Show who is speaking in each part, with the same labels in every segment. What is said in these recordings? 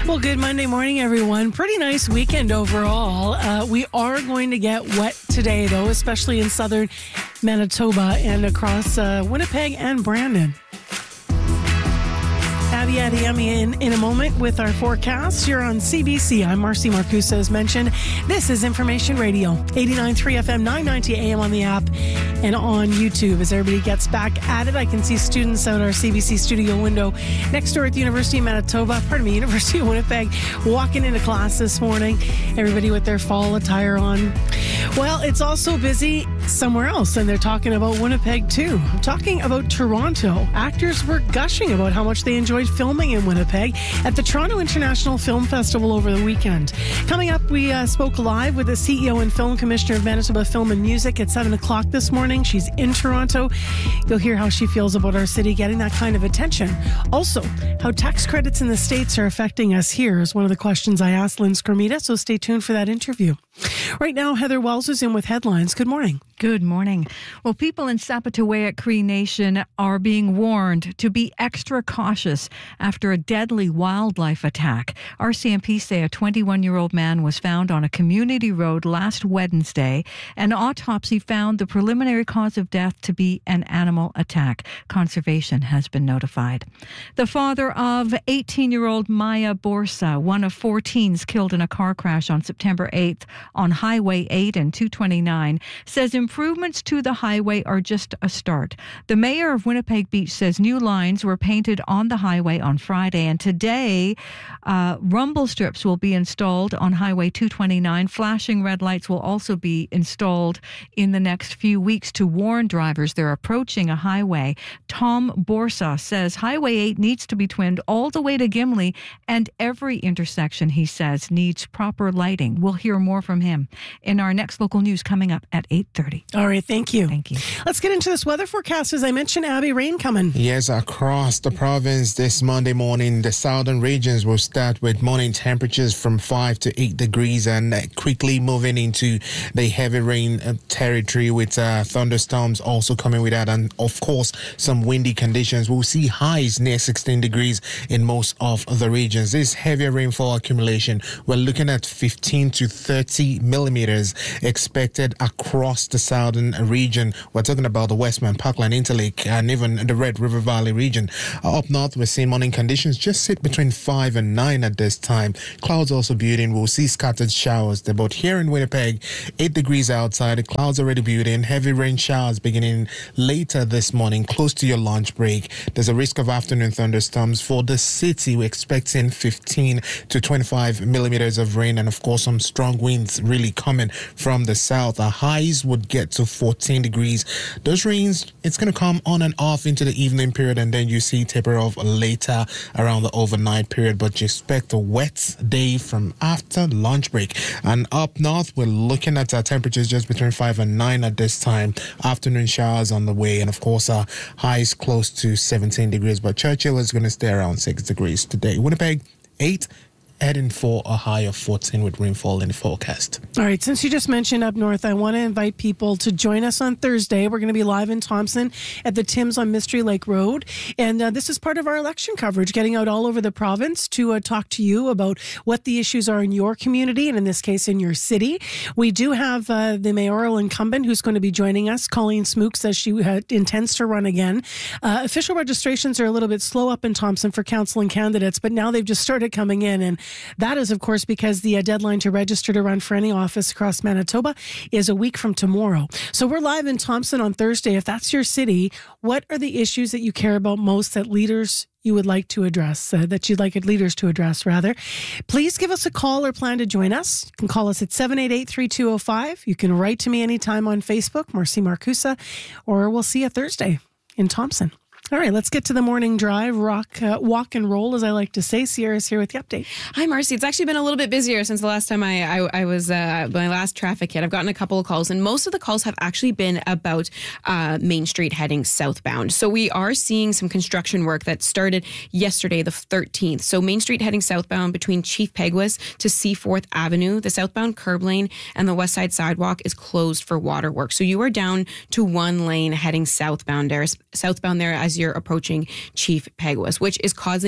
Speaker 1: Well, good Monday morning, everyone. Pretty nice weekend overall. We are going to get wet today, though, especially in southern Manitoba and across Winnipeg and Brandon. Abby in a moment with our forecast. You're on CBC. I'm Marcy Marcusa, as mentioned. This is Information Radio, 89.3 FM, 990 AM on the app and on YouTube. As everybody gets back at it, I can see students out our CBC studio window next door at the University of University of Winnipeg, walking into class this morning. Everybody with their fall attire on. Well, it's also busy somewhere else, and they're talking about Winnipeg too. I'm talking about Toronto. Actors were gushing about how much they enjoyed filming in Winnipeg at the Toronto International Film Festival over the weekend. Coming up, we spoke live with the CEO and Film Commissioner of Manitoba Film and Music at 7 o'clock this morning. She's in Toronto. You'll hear how she feels about our city getting that kind of attention. Also, how tax credits in the States are affecting us here is one of the questions I asked Lynn Skromita, so stay tuned for that interview. Right now, Heather Wells is in with headlines. Good morning.
Speaker 2: Good morning. Well, people in Sapataouiat Cree Nation are being warned to be extra cautious after a deadly wildlife attack. RCMP say a 21-year-old man was found on a community road last Wednesday. An autopsy found the preliminary cause of death to be an animal attack. Conservation has been notified. The father of 18-year-old Maya Borsa, one of 4 teens killed in a car crash on September 8th on Highway 8 and 229, says improvements to the highway are just a start. The mayor of Winnipeg Beach says new lines were painted on the highway on Friday, and today rumble strips will be installed on Highway 229. Flashing red lights will also be installed in the next few weeks to warn drivers they're approaching a highway. Tom Borsa says Highway 8 needs to be twinned all the way to Gimli, and every intersection, he says, needs proper lighting. We'll hear more from him in our next local news coming up at 8:30.
Speaker 1: All right, thank you.
Speaker 2: Thank you.
Speaker 1: Let's get into this weather forecast. As I mentioned, Abby, rain coming.
Speaker 3: Yes, across the province this Monday morning, the southern regions will start with morning temperatures from 5 to 8 degrees and quickly moving into the heavy rain territory with thunderstorms also coming with that. And of course, some windy conditions. We'll see highs near 16 degrees in most of the regions. This heavier rainfall accumulation, we're looking at 15 to 30 millimeters expected across the southern region. We're talking about the Westman, Parkland, Interlake, and even the Red River Valley region. Up north, we're seeing morning conditions just sit between 5 and 9 at this time. Clouds also building. We'll see scattered showers. But here in Winnipeg, 8 degrees outside. The clouds already building. Heavy rain showers beginning later this morning, close to your lunch break. There's a risk of afternoon thunderstorms for the city. We're expecting 15 to 25 millimeters of rain, and of course, some strong winds really coming from the south. Our highs would get to 14 degrees. Those rains, it's going to come on and off into the evening period, and then you see taper off later around the overnight period. But you expect a wet day from after lunch break. And up north, we're looking at our temperatures just between 5 and 9 at this time. Afternoon showers on the way, and of course, our highs close to 17 degrees. But Churchill is going to stay around 6 degrees today. Winnipeg, 8. Heading for a high of 14 with rainfall in the forecast.
Speaker 1: All right, since you just mentioned up north, I want to invite people to join us on Thursday. We're going to be live in Thompson at the Tim's on Mystery Lake Road. And this is part of our election coverage, getting out all over the province to talk to you about what the issues are in your community, and in this case, in your city. We do have the mayoral incumbent who's going to be joining us. Colleen Smook says she intends to run again. Official registrations are a little bit slow up in Thompson for counseling candidates, but now they've just started coming in, and that is, of course, because the deadline to register to run for any office across Manitoba is a week from tomorrow. So we're live in Thompson on Thursday. If that's your city, what are the issues that you care about most that leaders you would like to address, that you'd like leaders to address, rather? Please give us a call or plan to join us. You can call us at 788-3205. You can write to me anytime on Facebook, Marcy Marcusa, or we'll see you Thursday in Thompson. All right, let's get to the morning drive, walk and roll, as I like to say. Sierra's here with the update.
Speaker 4: Hi, Marcy. It's actually been a little bit busier since the last time I was my last traffic hit. I've gotten a couple of calls, and most of the calls have actually been about Main Street heading southbound. So we are seeing some construction work that started yesterday, the 13th. So Main Street heading southbound between Chief Peguis to Seaforth Avenue. The southbound curb lane and the west side sidewalk is closed for water work. So you are down to one lane heading southbound there as you're approaching Chief Peguis, which is causing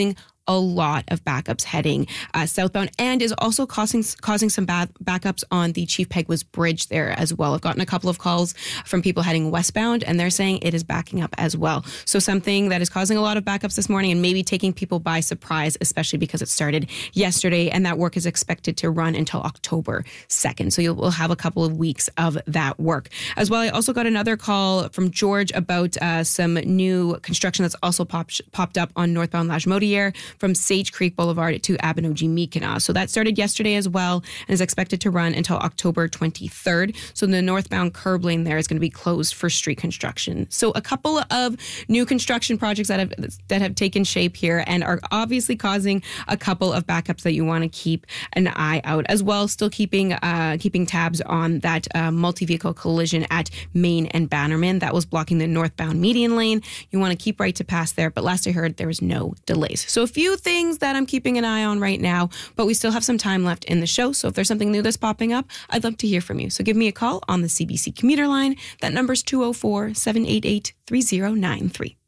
Speaker 4: a lot of backups heading southbound, and is also causing some backups on the Chief Peguis Bridge there as well. I've gotten a couple of calls from people heading westbound, and they're saying it is backing up as well. So something that is causing a lot of backups this morning and maybe taking people by surprise, especially because it started yesterday, and that work is expected to run until October 2nd. So we'll have a couple of weeks of that work. As well, I also got another call from George about some new construction that's also popped up on northbound Lagimodiere from Sage Creek Boulevard to Abinogi-Mi'kmaq. So that started yesterday as well and is expected to run until October 23rd. So the northbound curb lane there is going to be closed for street construction. So a couple of new construction projects that have taken shape here and are obviously causing a couple of backups that you want to keep an eye out as well. Still keeping tabs on that multi-vehicle collision at Main and Bannerman that was blocking the northbound median lane. You want to keep right to pass there, but last I heard there was no delays. So a few things that I'm keeping an eye on right now, but we still have some time left in the show. So if there's something new that's popping up, I'd love to hear from you. So give me a call on the CBC commuter line. That number's 204-788-3093.